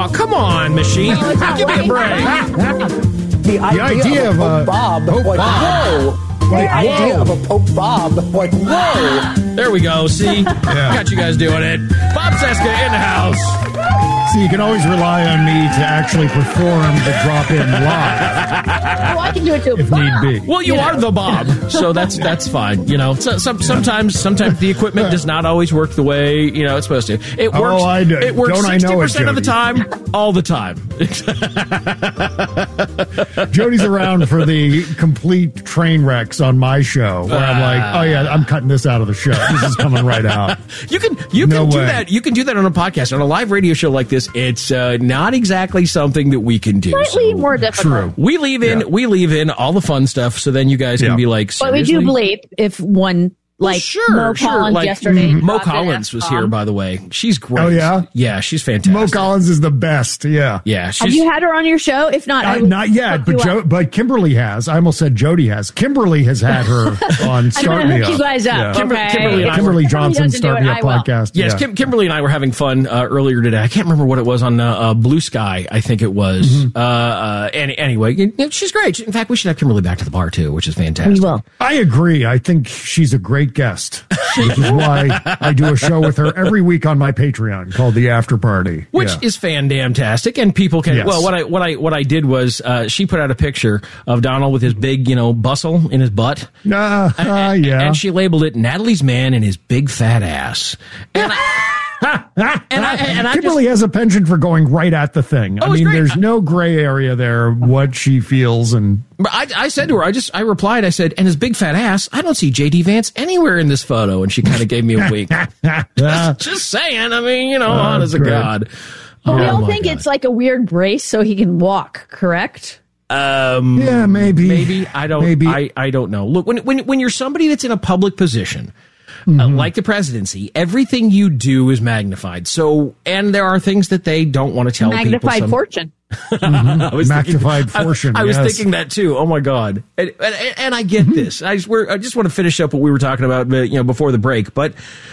Oh, come on, machine. Give me a break. The idea of a Bob. Pope Bob. The idea of a Pope Bob. Like, whoa. There we go. See? Got you guys doing it. Bob Cesca in the house. See, you can always rely on me to actually perform the drop-in live. Oh, I can do it too. If need be. Well, you are the Bob, so that's fine. You know, sometimes the equipment does not always work the way it's supposed to. It works. I know. It works Don't I know it, 60% of the time, all the time. Jody's around for the complete train wrecks on my show, where I'm like, oh yeah, I'm cutting this out of the show. This is coming right out. You can do that. You can do that on a podcast, on a live radio show like this. It's not exactly something that we can do. Slightly more difficult. True. We leave in all the fun stuff, so then you guys can be like, but we do bleep if one. Like Mo Collins yesterday. Mo Collins was here, by the way. She's great. Oh, yeah? Yeah, she's fantastic. Mo Collins is the best, yeah. Yeah. Have you had her on your show? If not, not yet, but Kimberly has. I almost said Jody has. Kimberly has had her on Start Me Up. Hook you guys up. Yeah. Kimberly Johnson, Start Me Up podcast. Yes, Kimberly and I were having fun earlier today. I can't remember what it was on Blue Sky, I think it was. Anyway, she's great. In fact, we should have Kimberly back to the bar, too, which is fantastic. We will. I agree. I think she's a great guest, which is why I do a show with her every week on my Patreon called The After Party, which is fan-damtastic, and people can. Yes. Well, what I did was she put out a picture of Donald with his big bustle in his butt, and she labeled it Natalie's man and his big fat ass. And Kimberly has a penchant for going right at the thing. I mean, there's no gray area there. What she feels, and I said to her, I replied, I said, and his big fat ass. I don't see J.D. Vance anywhere in this photo, and she kind of gave me a wink. just saying. I mean, honest to God. We don't think it's like a weird brace so he can walk, correct? Yeah, maybe. I don't. Maybe. I don't know. Look, when you're somebody that's in a public position. Like the presidency, everything you do is magnified. So, and there are things that they don't want to tell people. Magnified fortune. Magnified fortune. I was thinking that too. Oh my God! And I get this. I just want to finish up what we were talking about, before the break. But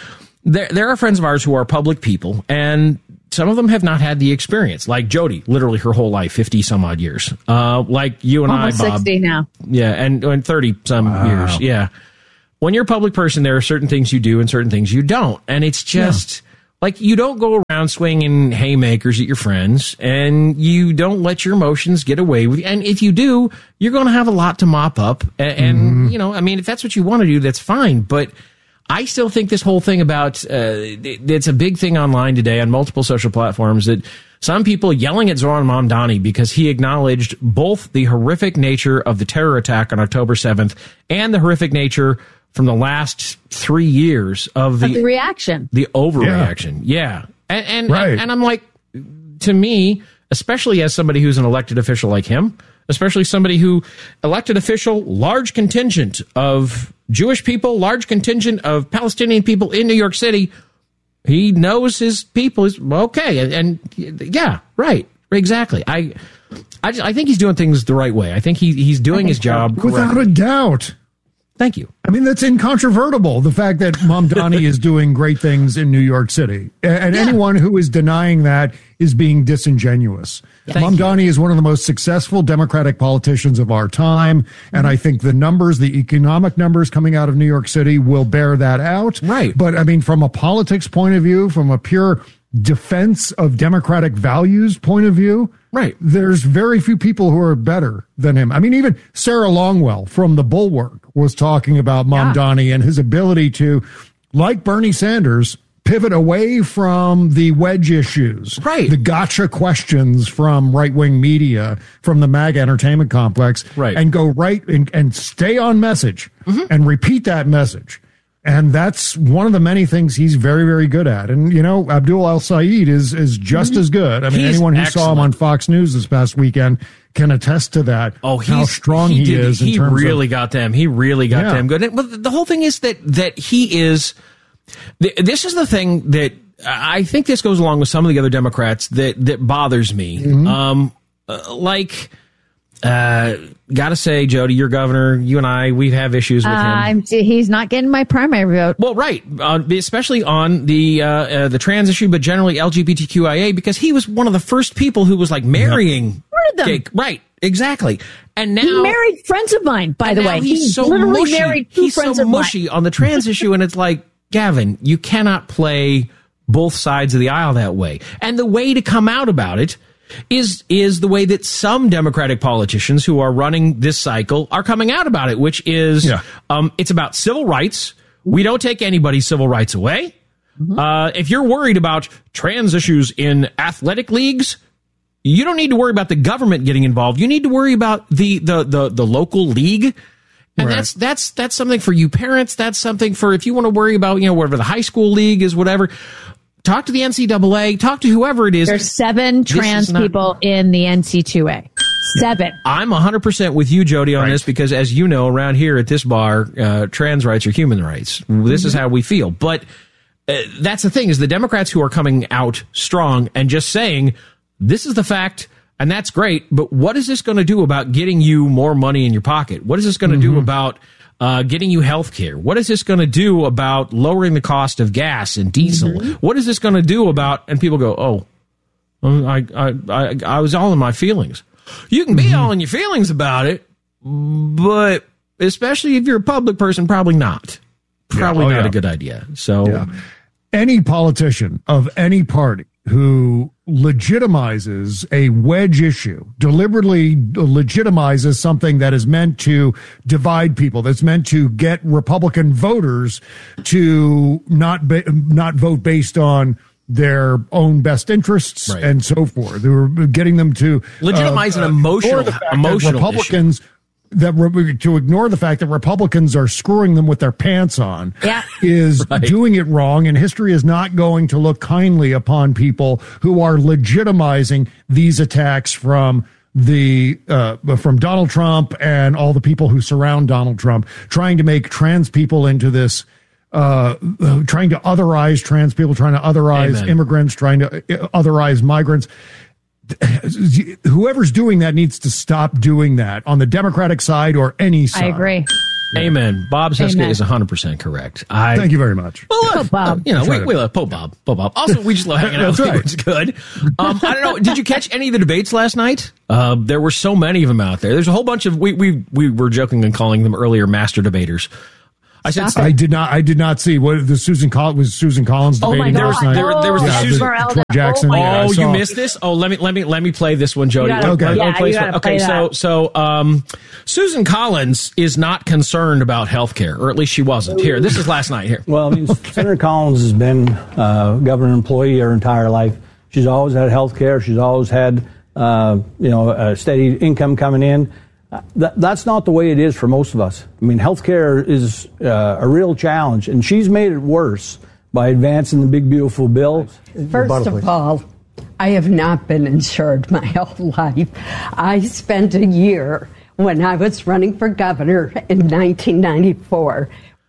there are friends of ours who are public people, and some of them have not had the experience. Like Jody, literally her whole life, 50 some odd years. Like you and almost I, Bob. 60 now. Yeah, and 30 some years. Yeah. When you're a public person, there are certain things you do and certain things you don't. And it's just like you don't go around swinging haymakers at your friends, and you don't let your emotions get away with you. And if you do, you're going to have a lot to mop up. And if that's what you want to do, that's fine. But I still think this whole thing about it's a big thing online today on multiple social platforms that some people yelling at Zoran Mamdani because he acknowledged both the horrific nature of the terror attack on October 7th and the horrific nature from the last 3 years of the reaction, the overreaction. Yeah. And I'm like, to me, especially as somebody who's an elected official like him, especially somebody who elected official, large contingent of Jewish people, large contingent of Palestinian people in New York City, he knows his people is okay. And yeah, right. Exactly. I think he's doing things the right way. I think he's doing his job correctly. Without a doubt. Thank you. I mean, that's incontrovertible, the fact that Mamdani is doing great things in New York City. And anyone who is denying that is being disingenuous. Mamdani is one of the most successful Democratic politicians of our time. And I think the numbers, the economic numbers coming out of New York City will bear that out. Right. But I mean, from a politics point of view, from a pure defense of democratic values point of view, right, there's very few people who are better than him. I mean, even Sarah Longwell from The Bulwark was talking about Mamdani and his ability to, like Bernie Sanders, pivot away from the wedge issues, right, the gotcha questions from right-wing media, from the MAGA entertainment complex, right, and go right and stay on message and repeat that message. And that's one of the many things he's very, very good at. And, Abdul El-Sayed is just as good. I mean, anyone who saw him on Fox News this past weekend can attest to that. Oh, how strong he is. He really got them. He really got them good. But the whole thing is that he is. This is the thing that I think this goes along with some of the other Democrats that bothers me. Got to say, Jody, your governor, you and I, we have issues with him. He's not getting my primary vote. Well, right, especially on the trans issue, but generally LGBTQIA, because he was one of the first people who was like marrying them. Right, exactly. And now he married friends of mine. By the way, he's so literally mushy. married two He's friends so of mine. mushy on the trans issue, and it's like, Gavin, you cannot play both sides of the aisle that way. And the way to come out about it is the way that some Democratic politicians who are running this cycle are coming out about it, which is it's about civil rights. We don't take anybody's civil rights away. If you're worried about trans issues in athletic leagues, you don't need to worry about the government getting involved. You need to worry about the local league. And that's something for you parents. That's something for if you want to worry about, whatever the high school league is, whatever. Talk to the NCAA. Talk to whoever it is. There's 7 trans people in the NC2A. 7. I'm 100% with you, Jody, on this because, as you know, around here at this bar, trans rights are human rights. This is how we feel. But that's the thing, is the Democrats who are coming out strong and just saying, this is the fact, and that's great, but what is this going to do about getting you more money in your pocket? What is this going to do about getting you health care? What is this going to do about lowering the cost of gas and diesel? What is this going to do about, and people go, I was all in my feelings. You can be all in your feelings about it, but especially if you're a public person, probably not. Probably not a good idea. So any politician of any party who legitimizes a wedge issue, deliberately legitimizes something that is meant to divide people, that's meant to get Republican voters to not vote based on their own best interests and so forth. They were getting them to legitimize an emotional Republicans issue. To ignore the fact that Republicans are screwing them with their pants on is doing it wrong, and history is not going to look kindly upon people who are legitimizing these attacks from Donald Trump and all the people who surround Donald Trump, trying to make trans people into this, trying to otherize trans people, trying to otherize immigrants, trying to otherize migrants. Whoever's doing that needs to stop doing that on the Democratic side or any side. I agree. Amen. Bob Cesca is 100% correct. Thank you very much. Well, look, Bob. We love Pope Bob. Also, we just love hanging out with you. It's good. I don't know. Did you catch any of the debates last night? There were so many of them out there. There's a whole bunch of, we were joking and calling them earlier master debaters. I did not see what the Susan Collins debating. There was the Susan Jackson. You missed this? Oh, let me play this one, Jody. So Susan Collins is not concerned about health care, or at least she wasn't. Here, this is last night. Here. Well, I mean, Senator Collins has been a government employee her entire life. She's always had health care. She's always had a steady income coming in. That's not the way it is for most of us. I mean, healthcare is a real challenge, and she's made it worse by advancing the big, beautiful bill. First of all, I have not been insured my whole life. I spent a year when I was running for governor in 1994.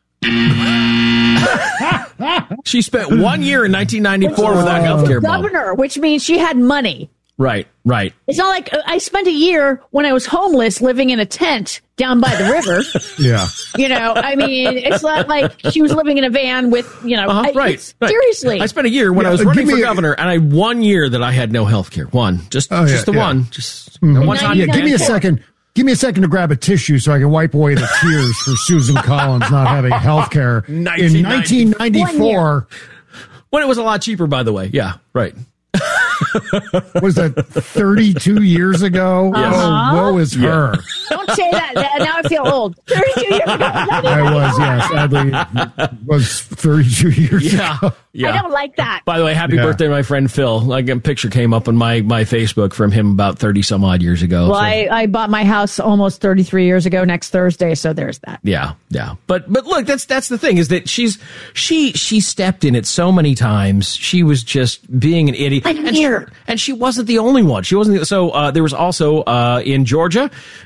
She spent 1 year in 1994 without healthcare. Governor, which means she had money. Right. It's not like I spent a year when I was homeless living in a tent down by the river. I mean, it's not like she was living in a van with, seriously. I spent a year when I was running for governor, and I 1 year that I had no health care. One. Just one. Just one time. Yeah, give me a second. Give me a second to grab a tissue so I can wipe away the tears for Susan Collins not having health care in 1994. When it was a lot cheaper, by the way. Yeah, right. Was that 32 years ago? Oh, woe is her. Don't say that. Now I feel old. 32 years ago. I was, yes. Sadly, it was 32 years ago. Yeah. I don't like that. By the way, happy birthday, my friend Phil. Like a picture came up on my Facebook from him about 30 some odd years ago. Well, I bought my house almost 33 years ago next Thursday, so there's that. Yeah. But look, that's the thing, is that she stepped in it so many times. She was just being an idiot. I'm here. And she wasn't the only one. She wasn't. So there was also in Georgia, the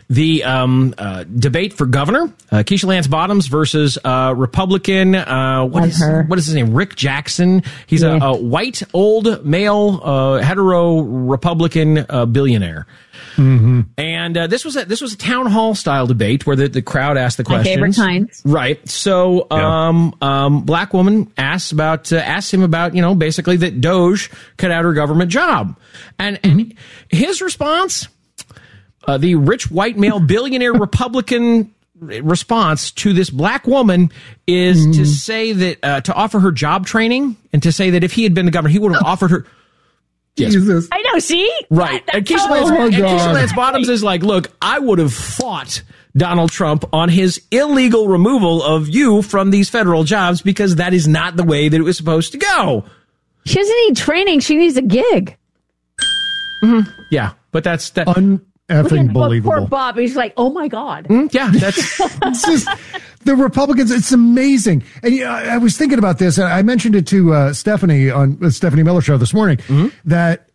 debate for governor. Keisha Lance Bottoms versus Republican. What is his name? Rick Jackson. He's a white, old, male, hetero Republican billionaire. Mm-hmm. And this was a town hall style debate where the crowd asked the questions. My favorite kinds. Right. So, black woman asked him about, basically that Doge cut out her government job. And his response, the rich white male billionaire Republican response to this black woman is to say that, to offer her job training and to say that if he had been the governor, he would have offered her. Yes. Jesus. I know, see? Right. And Keisha Lance Bottoms is like, look, I would have fought Donald Trump on his illegal removal of you from these federal jobs because that is not the way that it was supposed to go. She doesn't need training. She needs a gig. Mm-hmm. Yeah, but that's that. Effing believable. Poor Bob. He's like, oh my God. Yeah, that's it's just the Republicans. It's amazing. And I was thinking about this. I mentioned it to Stephanie on the Stephanie Miller show this morning that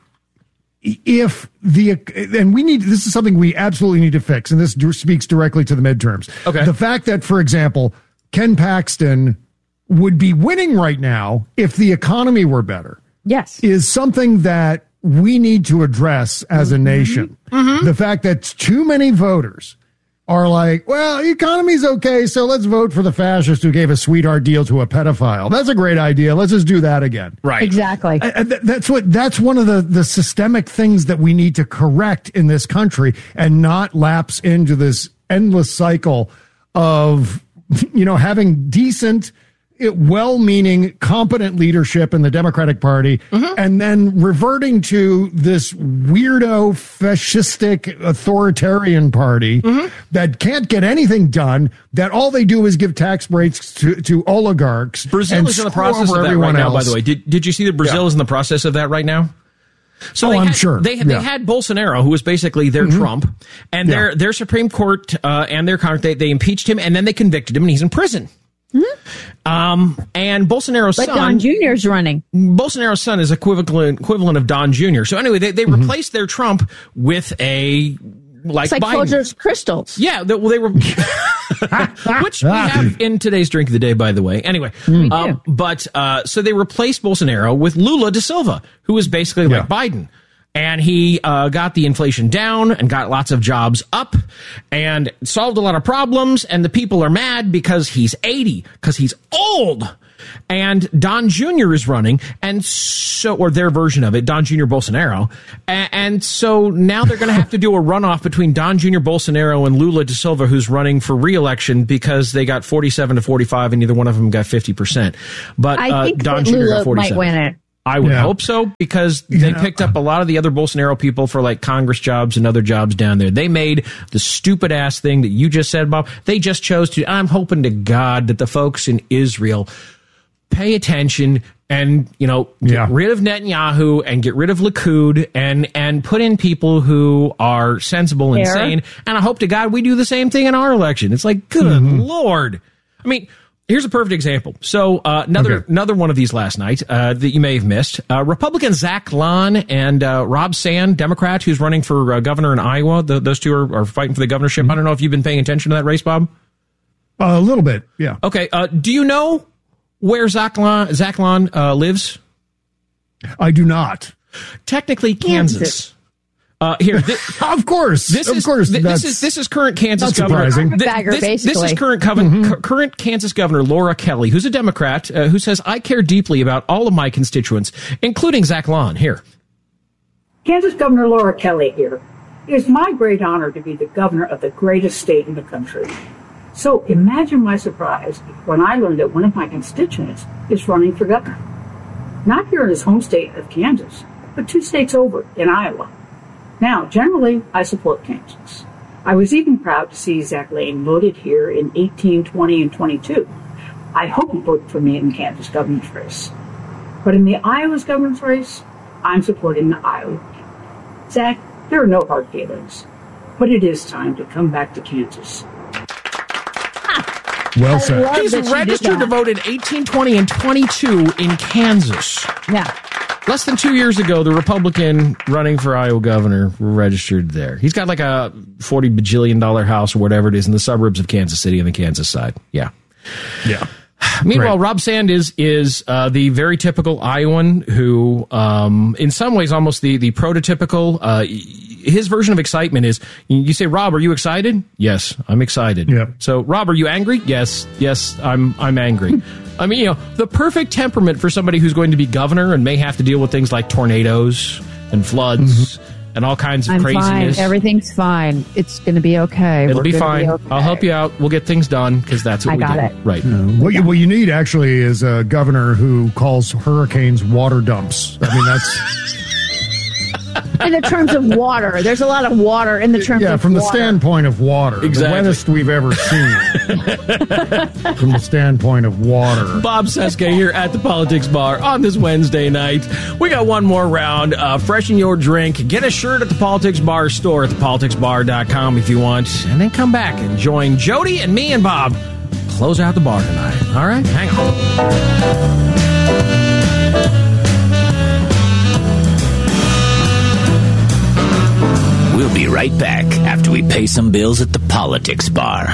if this is something we absolutely need to fix, and this speaks directly to the midterms. Okay. The fact that, for example, Ken Paxton would be winning right now if the economy were better. Yes. Is something that we need to address as a nation. The fact that too many voters are like, well, the economy's okay, so let's vote for the fascist who gave a sweetheart deal to a pedophile. That's a great idea. Let's just do that again. Right. Exactly. That's one of the systemic things that we need to correct in this country and not lapse into this endless cycle of, having decent, well-meaning, competent leadership in the Democratic Party, and then reverting to this weirdo, fascistic, authoritarian party that can't get anything done, that all they do is give tax breaks to oligarchs. Brazil is in the process of that right now, by the way. Did you see that Brazil is in the process of that right now? So I'm sure. They had Bolsonaro, who was basically their Trump, and their Supreme Court and their Congress, they impeached him, and then they convicted him, and he's in prison. And Bolsonaro's son, Don Jr.'s running. Bolsonaro's son is equivalent of Don Jr. So anyway, they replaced their Trump with a it's like Folgers Crystals. Yeah, they were, which we have in today's drink of the day, by the way. Anyway, so they replaced Bolsonaro with Lula da Silva, who is basically like Biden. And he got the inflation down and got lots of jobs up and solved a lot of problems. And the people are mad because he's 80, because he's old. And Don Jr. is running, or their version of it, Don Jr. Bolsonaro. And so now they're going to have to do a runoff between Don Jr. Bolsonaro and Lula da Silva, who's running for re-election because they got 47 to 45 and neither one of them got 50%. But I think Don that Jr. Lula got 47. might win it. I would hope so, because they picked up a lot of the other Bolsonaro people for like Congress jobs and other jobs down there. They made the stupid ass thing that you just said, Bob. They just chose to. I'm hoping to God that the folks in Israel pay attention and, get rid of Netanyahu and get rid of Likud and put in people who are sensible and sane. And I hope to God we do the same thing in our election. It's like, good Lord. I mean, here's a perfect example. So another one of these last night that you may have missed. Republican Zach Lon and Rob Sand, Democrat, who's running for governor in Iowa. Those two are fighting for the governorship. I don't know if you've been paying attention to that race, Bob. A little bit, yeah. Okay. Do you know where Zach Lon lives? I do not. Technically, Kansas. Of course. This is current Kansas governor. This is current Kansas governor Laura Kelly, who's a Democrat, who says, I care deeply about all of my constituents, including Zach Lon. Here. Kansas Governor Laura Kelly here. It is my great honor to be the governor of the greatest state in the country. So imagine my surprise when I learned that one of my constituents is running for governor. Not here in his home state of Kansas, but 2 states over in Iowa. Now, generally, I support Kansas. I was even proud to see Zach Lane voted here in 18, 20, and 22. I hope he voted for me in Kansas governor's race. But in the Iowa's governor's race, I'm supporting the Iowa. Zach, there are no hard feelings, but it is time to come back to Kansas. Well said. He's registered to vote in 18, 20, and 22 in Kansas. Yeah. Less than 2 years ago, the Republican running for Iowa governor registered there. He's got like a $40 bajillion house or whatever it is in the suburbs of Kansas City on the Kansas side. Yeah. Meanwhile, Rob Sand is the very typical Iowan who, in some ways, almost the prototypical. His version of excitement is, you say, Rob, are you excited? Yes, I'm excited. Yep. So, Rob, are you angry? Yes, I'm angry. I mean, the perfect temperament for somebody who's going to be governor and may have to deal with things like tornadoes and floods and all kinds of craziness. Fine. Everything's fine. It's going to be okay. It'll be fine. I'll help you out. We'll get things done because that's what we do. It. Right. What you need actually is a governor who calls hurricanes water dumps. I mean, that's... In the terms of water, there's a lot of water in the terms of from the water. standpoint of water. Exactly. The wettest we've ever seen. From the standpoint of water. Bob Cesca here at the Politics Bar on this Wednesday night. We got one more round. Freshen your drink. Get a shirt at the Politics Bar store at thepoliticsbar.com if you want. And then come back and join Jody and me and Bob. Close out the bar tonight. All right? Hang on. We'll be right back after we pay some bills at the Politics Bar.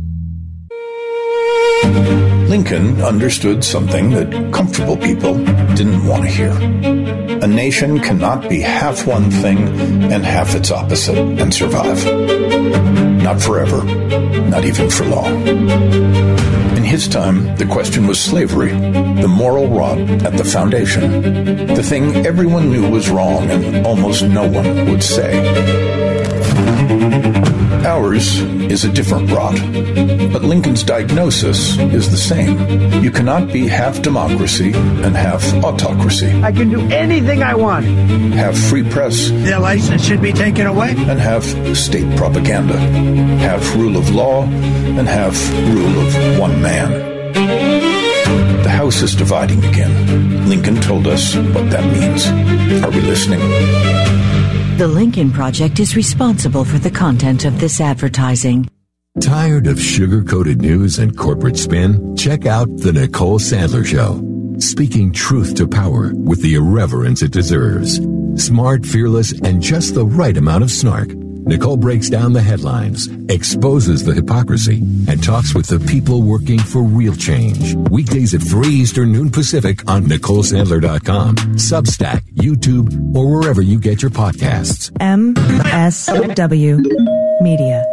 Lincoln understood something that comfortable people didn't want to hear. A nation cannot be half one thing and half its opposite and survive. Not forever, not even for long. In his time, the question was slavery, the moral rod at the foundation, the thing everyone knew was wrong and almost no one would say. Ours is a different rod, but Lincoln's diagnosis is the same. You cannot be half democracy and half autocracy. I can do anything I want. Have free press. Their license should be taken away. And have state propaganda. Have rule of law and have rule of one man. The House is dividing again. Lincoln told us what that means. Are we listening? The Lincoln Project is responsible for the content of this advertising. Tired of sugar-coated news and corporate spin? Check out The Nicole Sandler Show. Speaking truth to power with the irreverence it deserves. Smart, fearless, and just the right amount of snark. Nicole breaks down the headlines, exposes the hypocrisy, and talks with the people working for real change. Weekdays at 3 Eastern, noon Pacific on NicoleSandler.com, Substack, YouTube, or wherever you get your podcasts. MSW Media.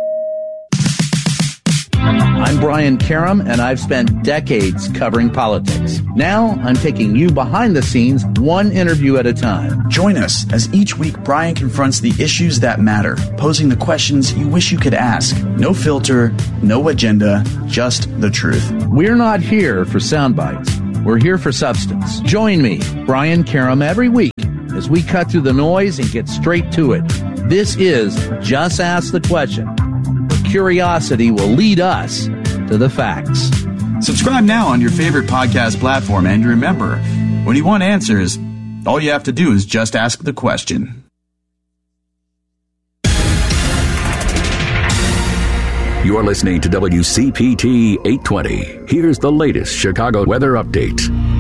I'm Brian Karam, and I've spent decades covering politics. Now, I'm taking you behind the scenes, one interview at a time. Join us as each week Brian confronts the issues that matter, posing the questions you wish you could ask. No filter, no agenda, just the truth. We're not here for sound bites. We're here for substance. Join me, Brian Karam, every week as we cut through the noise and get straight to it. This is Just Ask the Question. Curiosity will lead us to the facts. Subscribe now on your favorite podcast platform, and remember, when you want answers, all you have to do is just ask the question. You're listening to WCPT 820. Here's the latest Chicago weather update.